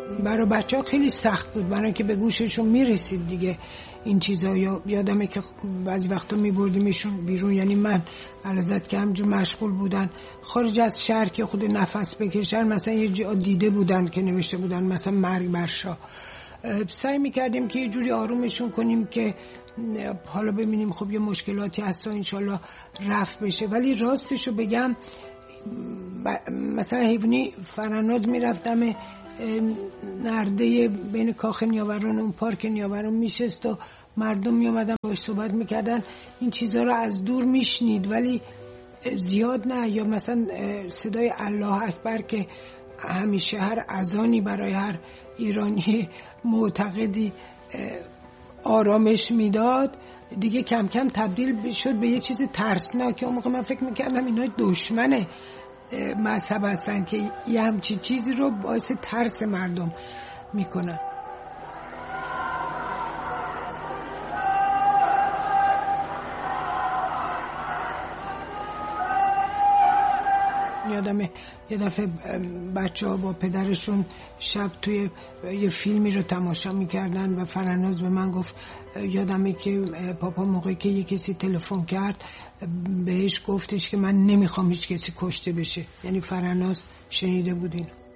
برای بچه‌ها خیلی سخت بود، برای اینکه به گوششون میرسید دیگه این چیزا. یادمه که بعضی وقتا میبردیمشون بیرون، یعنی من علازت که همجور مشغول بودن خارج از شهر که خود نفس بکشن، مثلا یه جا دیده بودن که نوشته بودن مثلا مرگ بر شاه، سعی میکردیم که یه جوری آرومشون کنیم که حالا ببینیم خب یه مشکلاتی هست و انشالله رفع بشه. ولی راستشو بگم مثلا حیوانی فرناز میرفتم نرده بین کاخ نیاوران و اون پارک نیاوران میشست و مردم میامدن باش صحبت میکردن، این چیزها رو از دور میشنید ولی زیاد نه. یا مثلا صدای الله اکبر که همیشه هر اذانی برای هر ایرانی معتقدی آرامش میداد، دیگه کم کم تبدیل شد به یه چیز ترسناک. اون موقع من فکر میکردم اینا دشمن مذهب هستن که یه همچی چیزی رو باعث ترس مردم میکنن. یادمه یه دفعه بچه ها با پدرشون شب توی یه فیلمی رو تماشا میکردن و فرناز به من گفت، یادمه که پاپا موقعی که یه کسی تلفن کرد بهش گفتش که من نمیخوام هیچ کسی کشته بشه، یعنی فرناز شنیده بود اینو.